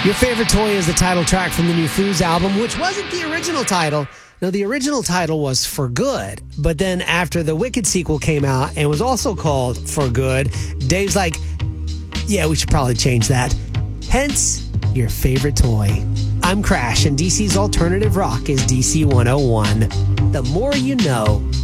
Your Favorite Toy is the title track from the new Foos album, which wasn't the original title. No, the original title was For Good. But then after the Wicked sequel came out and was also called For Good, Dave's like, yeah, we should probably change that. Hence, Your Favorite Toy. I'm Crash, and DC's alternative rock is DC 101. The more you know.